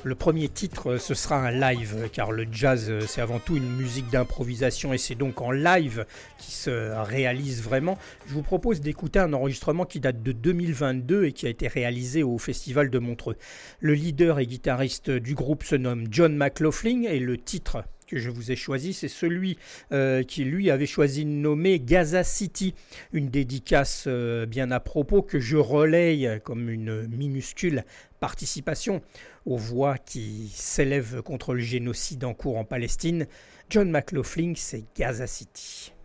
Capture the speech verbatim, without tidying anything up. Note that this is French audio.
Le premier titre, ce sera un live, car le jazz, c'est avant tout une musique d'improvisation et c'est donc en live qui se réalise vraiment. Je vous propose d'écouter un enregistrement qui date de deux mille vingt-deux et qui a été réalisé au Festival de Montreux. Le leader et guitariste du groupe se nomme John McLaughlin et le titre que je vous ai choisi, c'est celui euh, qui lui avait choisi de nommer Gaza City, une dédicace euh, bien à propos que je relaye comme une minuscule participation aux voix qui s'élèvent contre le génocide en cours en Palestine. John McLaughlin, c'est Gaza City.